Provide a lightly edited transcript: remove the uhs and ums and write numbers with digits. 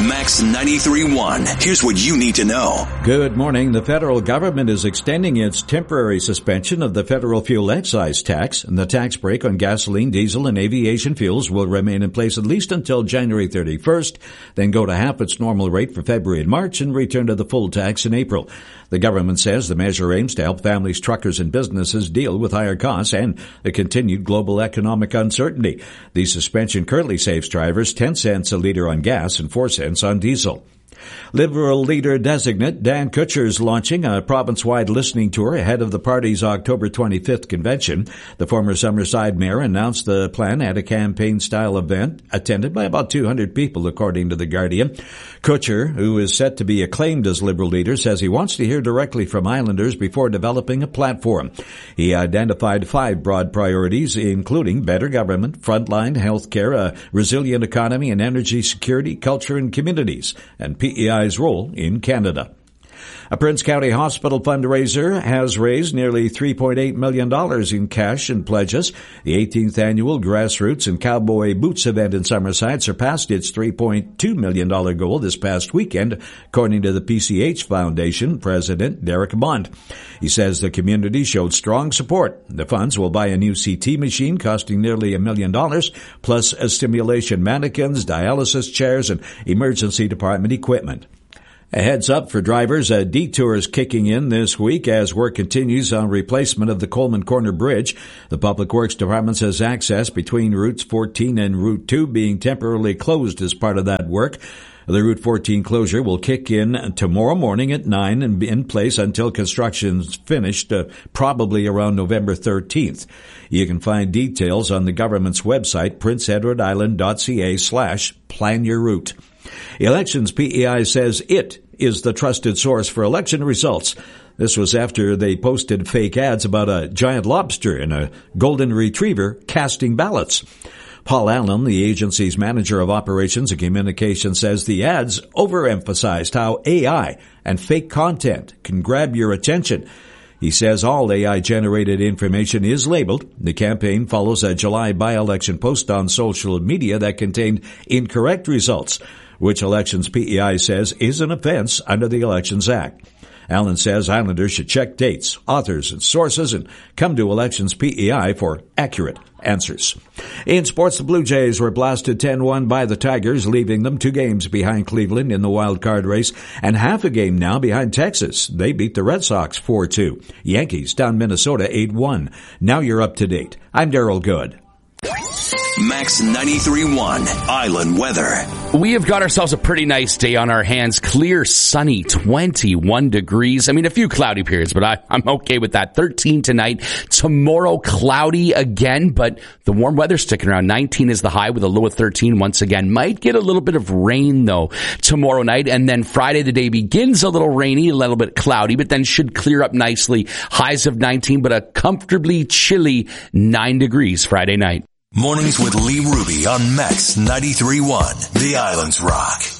Max 93.1. Here's what you need to know. Good morning. The federal government is extending its temporary suspension of the federal fuel excise tax, and the tax break on gasoline, diesel, and aviation fuels will remain in place at least until January 31st, then go to half its normal rate for February and March and return to the full tax in April. The government says the measure aims to help families, truckers, and businesses deal with higher costs and the continued global economic uncertainty. The suspension currently saves drivers 10 cents a liter on gas and 4 cents on diesel. Liberal leader-designate Dan Kutcher is launching a province-wide listening tour ahead of the party's October 25th convention. The former Summerside mayor announced the plan at a campaign-style event attended by about 200 people, according to The Guardian. Kutcher, who is set to be acclaimed as Liberal leader, says he wants to hear directly from Islanders before developing a platform. He identified 5 broad priorities, including better government, frontline health care, a resilient economy and energy security, culture and communities, and PEI's role in Canada. A Prince County Hospital fundraiser has raised nearly $3.8 million in cash and pledges. The 18th annual Grassroots and Cowboy Boots event in Summerside surpassed its $3.2 million goal this past weekend, according to the PCH Foundation President Derek Bond. He says the community showed strong support. The funds will buy a new CT machine costing nearly $1 million, plus a stimulation mannequins, dialysis chairs, and emergency department equipment. A heads up for drivers, a detour is kicking in this week as work continues on replacement of the Coleman Corner Bridge. The Public Works Department says access between Routes 14 and Route 2 being temporarily closed as part of that work. The Route 14 closure will kick in tomorrow morning at 9 and be in place until construction's finished, probably around November 13th. You can find details on the government's website, princeedwardisland.ca/planyourroute. Elections PEI says it is the trusted source for election results. This was after they posted fake ads about a giant lobster and a golden retriever casting ballots. Paul Allen, the agency's manager of operations and communications, says the ads overemphasized how AI and fake content can grab your attention. He says all AI-generated information is labeled. The campaign follows a July by-election post on social media that contained incorrect results, which Elections PEI says is an offense under the Elections Act. Allen says Islanders should check dates, authors, and sources and come to Elections PEI for accurate answers. In sports, the Blue Jays were blasted 10-1 by the Tigers, leaving them 2 games behind Cleveland in the wild card race and half a game now behind Texas. They beat the Red Sox 4-2. Yankees down Minnesota 8-1. Now you're up to date. I'm Daryl Good. Max 93.1 Island Weather. We have got ourselves a pretty nice day on our hands. Clear, sunny, 21 degrees. I mean, a few cloudy periods, but I'm okay with that. 13 tonight. Tomorrow, cloudy again, but the warm weather's sticking around. 19 is the high with a low of 13 once again. Might get a little bit of rain, though, tomorrow night. And then Friday, the day begins a little rainy, a little bit cloudy, but then should clear up nicely. Highs of 19, but a comfortably chilly 9 degrees Friday night. Mornings with Lee Ruby on Max 93.1, The Islands Rock.